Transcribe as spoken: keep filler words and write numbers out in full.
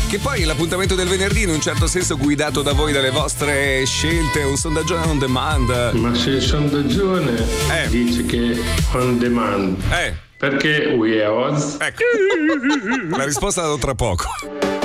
Che poi l'appuntamento del venerdì in un certo senso guidato da voi, dalle vostre scelte, un sondaggio on demand. Ma se il sondaggione eh. dice che on demand, eh. perché we are odds? Ecco. La risposta la do tra poco.